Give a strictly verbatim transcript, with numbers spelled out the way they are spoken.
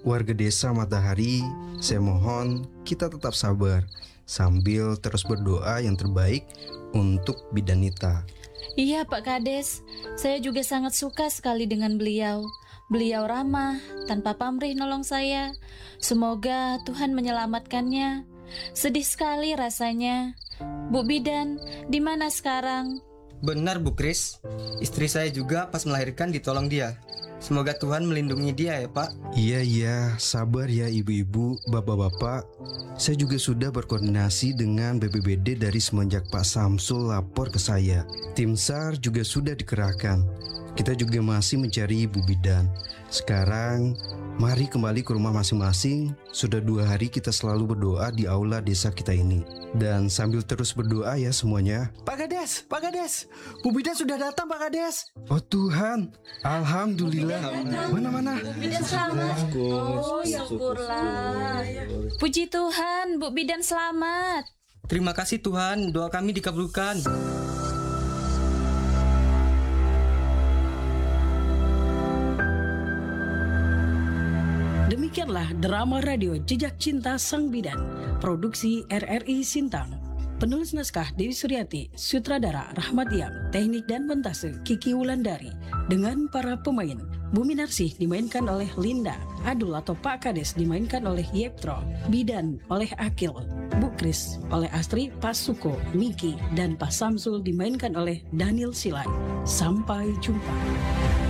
Warga desa Matahari, saya mohon kita tetap sabar sambil terus berdoa yang terbaik untuk Bidanita. Iya Pak Kades, saya juga sangat suka sekali dengan beliau. Beliau ramah, tanpa pamrih nolong saya. Semoga Tuhan menyelamatkannya. Sedih sekali rasanya. Bu Bidan, di mana sekarang? Benar Bu Kris, istri saya juga pas melahirkan ditolong dia. Semoga Tuhan melindungi dia ya Pak. Iya iya, sabar ya ibu-ibu, bapak-bapak. Saya juga sudah berkoordinasi dengan B P B D dari semenjak Pak Samsul lapor ke saya. Tim SAR juga sudah dikerahkan. Kita juga masih mencari Ibu Bidan. Sekarang mari kembali ke rumah masing-masing. Sudah dua hari kita selalu berdoa di aula desa kita ini. Dan sambil terus berdoa ya semuanya. Pak Kades, Pak Kades, Bu Bidan sudah datang Pak Kades. Oh Tuhan, Alhamdulillah. Mana-mana? Bu Bidan selamat. Oh, syukurlah. Puji Tuhan, Bu Bidan selamat. Terima kasih Tuhan, doa kami dikabulkan. Demikianlah drama radio Jejak Cinta Sang Bidan, produksi R R I Sintang. Penulis naskah Dewi Suryati, sutradara Rahmat Yang, teknik dan montase Kiki Wulandari. Dengan para pemain, Bumi Narsih dimainkan oleh Linda, Adul atau Pak Kades dimainkan oleh Yeptro, Bidan oleh Akil, Bu Kris oleh Astri, Pak Suko, Miki, dan Pak Samsul dimainkan oleh Daniel Silai. Sampai jumpa.